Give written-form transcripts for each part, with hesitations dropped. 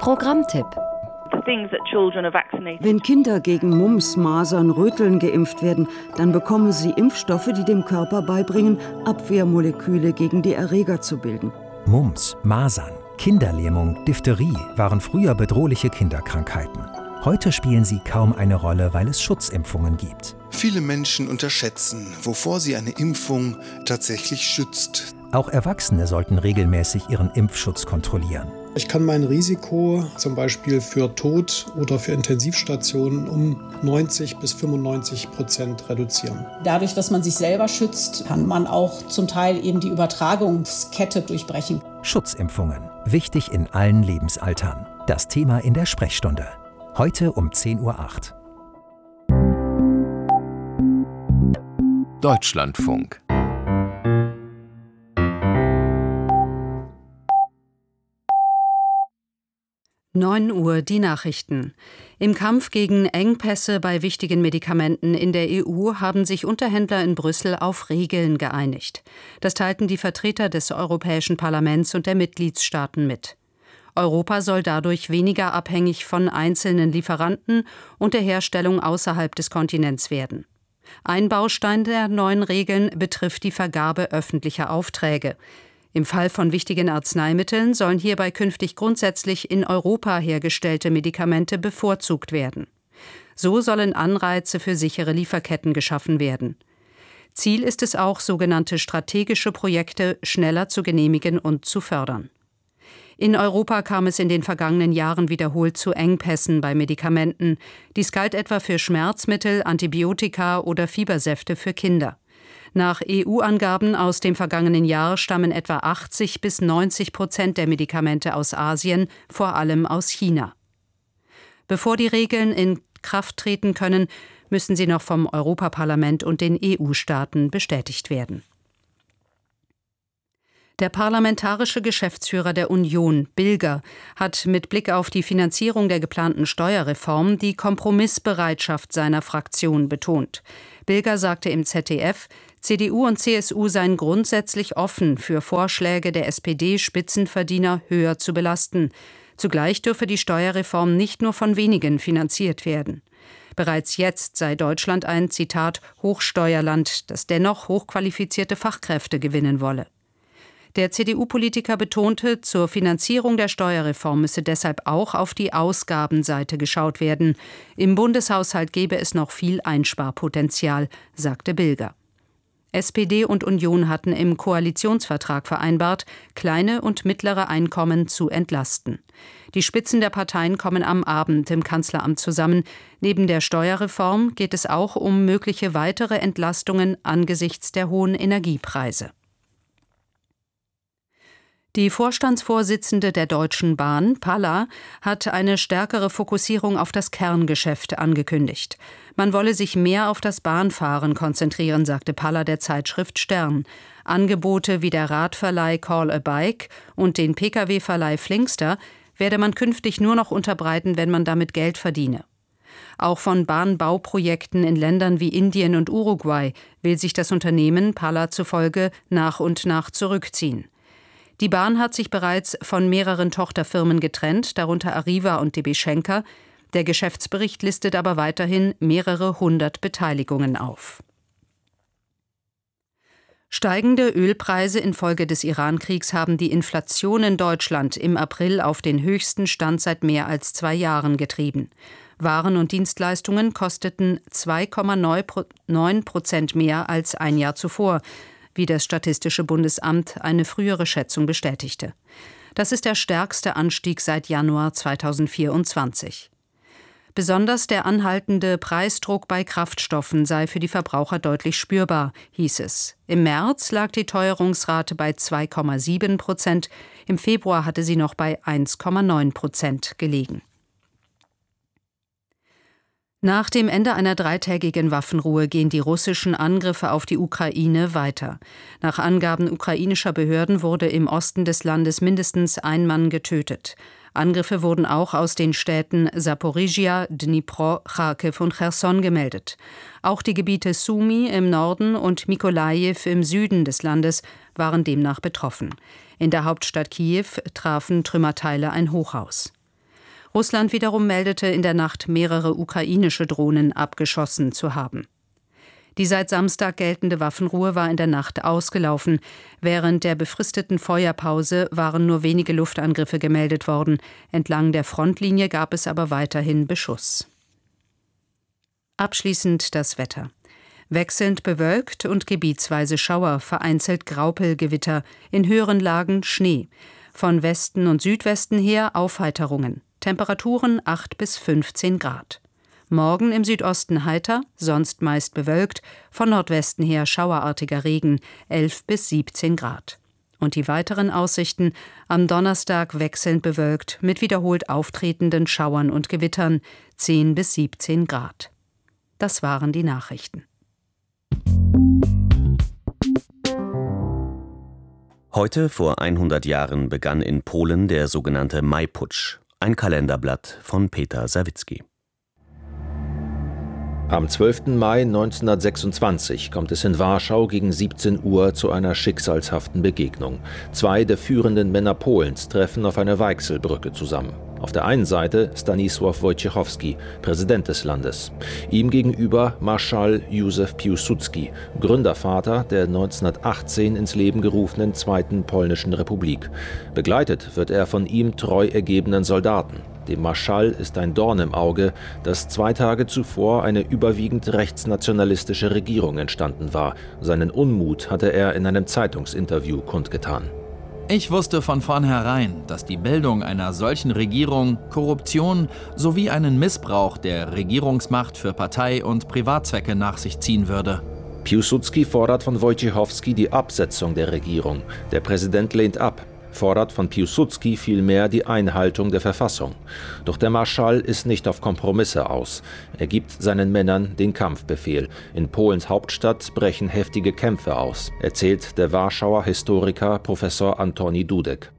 Programmtipp. Wenn Kinder gegen Mumps, Masern, Röteln geimpft werden, dann bekommen sie Impfstoffe, die dem Körper beibringen, Abwehrmoleküle gegen die Erreger zu bilden. Mumps, Masern, Kinderlähmung, Diphtherie waren früher bedrohliche Kinderkrankheiten. Heute spielen sie kaum eine Rolle, weil es Schutzimpfungen gibt. Viele Menschen unterschätzen, wovor sie eine Impfung tatsächlich schützt. Auch Erwachsene sollten regelmäßig ihren Impfschutz kontrollieren. Ich kann mein Risiko zum Beispiel für Tod oder für Intensivstationen um 90-95% reduzieren. Dadurch, dass man sich selber schützt, kann man auch zum Teil eben die Übertragungskette durchbrechen. Schutzimpfungen. Wichtig in allen Lebensaltern. Das Thema in der Sprechstunde. Heute um 10:08 Uhr. Deutschlandfunk. (9 Uhr) die Nachrichten. Im Kampf gegen Engpässe bei wichtigen Medikamenten in der EU haben sich Unterhändler in Brüssel auf Regeln geeinigt. Das teilten die Vertreter des Europäischen Parlaments und der Mitgliedstaaten mit. Europa soll dadurch weniger abhängig von einzelnen Lieferanten und der Herstellung außerhalb des Kontinents werden. Ein Baustein der neuen Regeln betrifft die Vergabe öffentlicher Aufträge. Im Fall von wichtigen Arzneimitteln sollen hierbei künftig grundsätzlich in Europa hergestellte Medikamente bevorzugt werden. So sollen Anreize für sichere Lieferketten geschaffen werden. Ziel ist es auch, sogenannte strategische Projekte schneller zu genehmigen und zu fördern. In Europa kam es in den vergangenen Jahren wiederholt zu Engpässen bei Medikamenten. Dies galt etwa für Schmerzmittel, Antibiotika oder Fiebersäfte für Kinder. Nach EU-Angaben aus dem vergangenen Jahr stammen etwa 80-90% der Medikamente aus Asien, vor allem aus China. Bevor die Regeln in Kraft treten können, müssen sie noch vom Europaparlament und den EU-Staaten bestätigt werden. Der parlamentarische Geschäftsführer der Union, Bilger, hat mit Blick auf die Finanzierung der geplanten Steuerreform die Kompromissbereitschaft seiner Fraktion betont. Bilger sagte im ZDF, CDU und CSU seien grundsätzlich offen für Vorschläge der SPD, Spitzenverdiener höher zu belasten. Zugleich dürfe die Steuerreform nicht nur von wenigen finanziert werden. Bereits jetzt sei Deutschland ein, Zitat, Hochsteuerland, das dennoch hochqualifizierte Fachkräfte gewinnen wolle. Der CDU-Politiker betonte, zur Finanzierung der Steuerreform müsse deshalb auch auf die Ausgabenseite geschaut werden. Im Bundeshaushalt gebe es noch viel Einsparpotenzial, sagte Bilger. SPD und Union hatten im Koalitionsvertrag vereinbart, kleine und mittlere Einkommen zu entlasten. Die Spitzen der Parteien kommen am Abend im Kanzleramt zusammen. Neben der Steuerreform geht es auch um mögliche weitere Entlastungen angesichts der hohen Energiepreise. Die Vorstandsvorsitzende der Deutschen Bahn, Palla, hat eine stärkere Fokussierung auf das Kerngeschäft angekündigt. Man wolle sich mehr auf das Bahnfahren konzentrieren, sagte Palla der Zeitschrift Stern. Angebote wie der Radverleih Call a Bike und den Pkw-Verleih Flinkster werde man künftig nur noch unterbreiten, wenn man damit Geld verdiene. Auch von Bahnbauprojekten in Ländern wie Indien und Uruguay will sich das Unternehmen, Palla zufolge, nach und nach zurückziehen. Die Bahn hat sich bereits von mehreren Tochterfirmen getrennt, darunter Arriva und DB Schenker. Der Geschäftsbericht listet aber weiterhin mehrere hundert Beteiligungen auf. Steigende Ölpreise infolge des Irankriegs haben die Inflation in Deutschland im April auf den höchsten Stand seit mehr als 2 Jahren getrieben. Waren und Dienstleistungen kosteten 2,9% mehr als ein Jahr zuvor, wie das Statistische Bundesamt eine frühere Schätzung bestätigte. Das ist der stärkste Anstieg seit Januar 2024. Besonders der anhaltende Preisdruck bei Kraftstoffen sei für die Verbraucher deutlich spürbar, hieß es. Im März lag die Teuerungsrate bei 2,7%, im Februar hatte sie noch bei 1,9% gelegen. Nach dem Ende einer 3-tägigen Waffenruhe gehen die russischen Angriffe auf die Ukraine weiter. Nach Angaben ukrainischer Behörden wurde im Osten des Landes mindestens ein Mann getötet. Angriffe wurden auch aus den Städten Saporizhia, Dnipro, Charkiw und Cherson gemeldet. Auch die Gebiete Sumy im Norden und Mykolajiw im Süden des Landes waren demnach betroffen. In der Hauptstadt Kiew trafen Trümmerteile ein Hochhaus. Russland wiederum meldete in der Nacht mehrere ukrainische Drohnen abgeschossen zu haben. Die seit Samstag geltende Waffenruhe war in der Nacht ausgelaufen. Während der befristeten Feuerpause waren nur wenige Luftangriffe gemeldet worden. Entlang der Frontlinie gab es aber weiterhin Beschuss. Abschließend das Wetter. Wechselnd bewölkt und gebietsweise Schauer, vereinzelt Graupelgewitter, in höheren Lagen Schnee. Von Westen und Südwesten her Aufheiterungen. Temperaturen 8 bis 15 Grad. Morgen im Südosten heiter, sonst meist bewölkt, von Nordwesten her schauerartiger Regen, 11 bis 17 Grad. Und die weiteren Aussichten: am Donnerstag wechselnd bewölkt, mit wiederholt auftretenden Schauern und Gewittern, 10 bis 17 Grad. Das waren die Nachrichten. Heute vor 100 Jahren begann in Polen der sogenannte Maiputsch, ein Kalenderblatt von Peter Sawicki. Am 12. Mai 1926 kommt es in Warschau gegen 17 Uhr zu einer schicksalshaften Begegnung. 2 der führenden Männer Polens treffen auf einer Weichselbrücke zusammen. Auf der einen Seite Stanisław Wojciechowski, Präsident des Landes. Ihm gegenüber Marschall Józef Piłsudski, Gründervater der 1918 ins Leben gerufenen Zweiten Polnischen Republik. Begleitet wird er von ihm treu ergebenen Soldaten. Dem Marschall ist ein Dorn im Auge, dass 2 Tage zuvor eine überwiegend rechtsnationalistische Regierung entstanden war. Seinen Unmut hatte er in einem Zeitungsinterview kundgetan. Ich wusste von vornherein, dass die Bildung einer solchen Regierung Korruption sowie einen Missbrauch der Regierungsmacht für Partei- und Privatzwecke nach sich ziehen würde. Piłsudski fordert von Wojciechowski die Absetzung der Regierung. Der Präsident lehnt ab, fordert von Piłsudski vielmehr die Einhaltung der Verfassung. Doch der Marschall ist nicht auf Kompromisse aus. Er gibt seinen Männern den Kampfbefehl. In Polens Hauptstadt brechen heftige Kämpfe aus, erzählt der Warschauer Historiker Professor Antoni Dudek.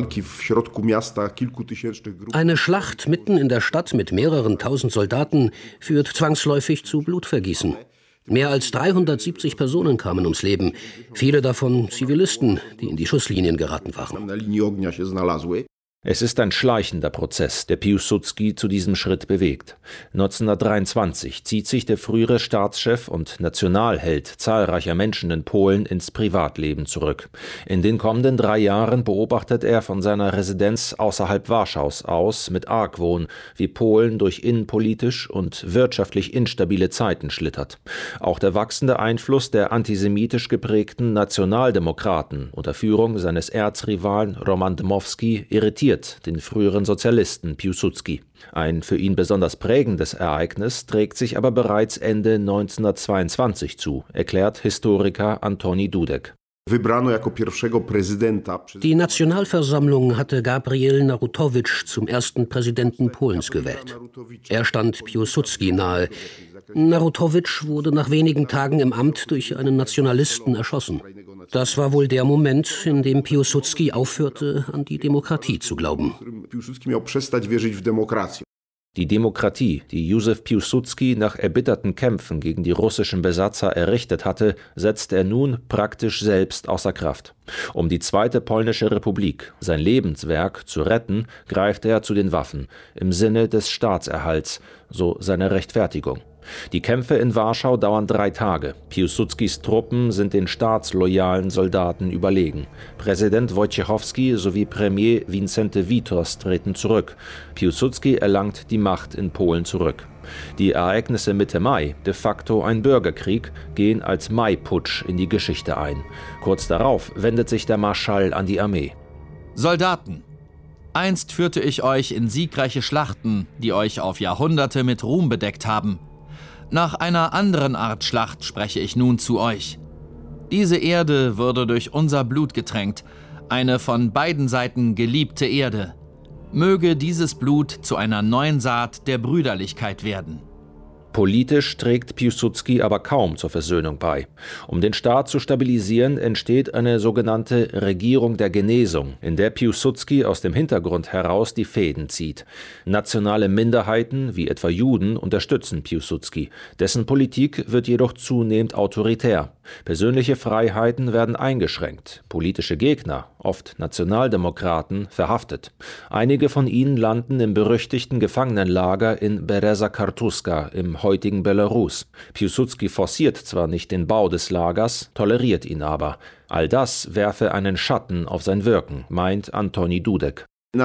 Eine Schlacht mitten in der Stadt mit mehreren tausend Soldaten führt zwangsläufig zu Blutvergießen. Mehr als 370 Personen kamen ums Leben, viele davon Zivilisten, die in die Schusslinien geraten waren. Es ist ein schleichender Prozess, der Piłsudski zu diesem Schritt bewegt. 1923 zieht sich der frühere Staatschef und Nationalheld zahlreicher Menschen in Polen ins Privatleben zurück. In den kommenden 3 Jahren beobachtet er von seiner Residenz außerhalb Warschaus aus mit Argwohn, wie Polen durch innenpolitisch und wirtschaftlich instabile Zeiten schlittert. Auch der wachsende Einfluss der antisemitisch geprägten Nationaldemokraten unter Führung seines Erzrivalen Roman Dmowski irritiert den früheren Sozialisten Piłsudski. Ein für ihn besonders prägendes Ereignis trägt sich aber bereits Ende 1922 zu, erklärt Historiker Antoni Dudek. Die Nationalversammlung hatte Gabriel Narutowicz zum ersten Präsidenten Polens gewählt. Er stand Piłsudski nahe. Narutowicz wurde nach wenigen Tagen im Amt durch einen Nationalisten erschossen. Das war wohl der Moment, in dem Piłsudski aufhörte, an die Demokratie zu glauben. Die Demokratie, die Józef Piłsudski nach erbitterten Kämpfen gegen die russischen Besatzer errichtet hatte, setzt er nun praktisch selbst außer Kraft. Um die Zweite Polnische Republik, sein Lebenswerk, zu retten, greift er zu den Waffen, im Sinne des Staatserhalts, so seine Rechtfertigung. Die Kämpfe in Warschau dauern 3 Tage. Piłsudskis Truppen sind den staatsloyalen Soldaten überlegen. Präsident Wojciechowski sowie Premier Wincenty Witos treten zurück. Piłsudski erlangt die Macht in Polen zurück. Die Ereignisse Mitte Mai, de facto ein Bürgerkrieg, gehen als Maiputsch in die Geschichte ein. Kurz darauf wendet sich der Marschall an die Armee. Soldaten! Einst führte ich euch in siegreiche Schlachten, die euch auf Jahrhunderte mit Ruhm bedeckt haben. Nach einer anderen Art Schlacht spreche ich nun zu euch. Diese Erde wurde durch unser Blut getränkt, eine von beiden Seiten geliebte Erde. Möge dieses Blut zu einer neuen Saat der Brüderlichkeit werden. Politisch trägt Piłsudski aber kaum zur Versöhnung bei. Um den Staat zu stabilisieren, entsteht eine sogenannte Regierung der Genesung, in der Piłsudski aus dem Hintergrund heraus die Fäden zieht. Nationale Minderheiten, wie etwa Juden, unterstützen Piłsudski. Dessen Politik wird jedoch zunehmend autoritär. Persönliche Freiheiten werden eingeschränkt, politische Gegner, oft Nationaldemokraten, verhaftet. Einige von ihnen landen im berüchtigten Gefangenenlager in Bereza Kartuska im heutigen Belarus. Piłsudski forciert zwar nicht den Bau des Lagers, toleriert ihn aber. All das werfe einen Schatten auf sein Wirken, meint Antoni Dudek.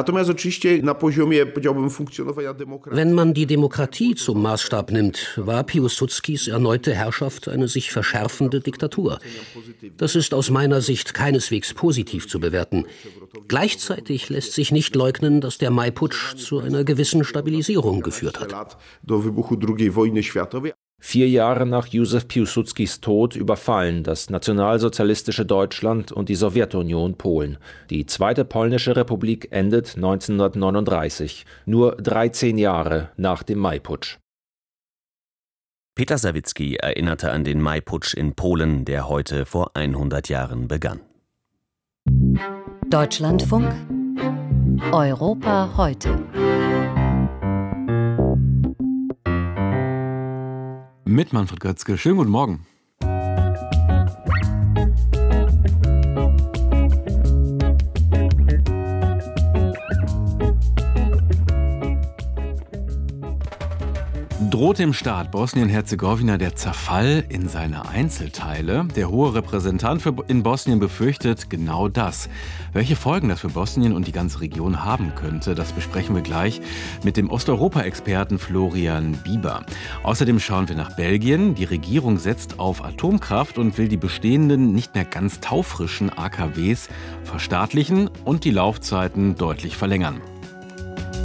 Wenn man die Demokratie zum Maßstab nimmt, war Piłsudskis erneute Herrschaft eine sich verschärfende Diktatur. Das ist aus meiner Sicht keineswegs positiv zu bewerten. Gleichzeitig lässt sich nicht leugnen, dass der Maiputsch zu einer gewissen Stabilisierung geführt hat. 4 Jahre nach Józef Piłsudskis Tod überfallen das nationalsozialistische Deutschland und die Sowjetunion Polen. Die Zweite Polnische Republik endet 1939, nur 13 Jahre nach dem Maiputsch. Peter Sawicki erinnerte an den Maiputsch in Polen, der heute vor 100 Jahren begann. Deutschlandfunk Europa heute. Mit Manfred Götzke. Schönen guten Morgen. Droht dem Staat Bosnien-Herzegowina der Zerfall in seine Einzelteile? Der hohe Repräsentant in Bosnien befürchtet genau das. Welche Folgen das für Bosnien und die ganze Region haben könnte, das besprechen wir gleich mit dem Osteuropa-Experten Florian Bieber. Außerdem schauen wir nach Belgien. Die Regierung setzt auf Atomkraft und will die bestehenden, nicht mehr ganz taufrischen AKWs verstaatlichen und die Laufzeiten deutlich verlängern.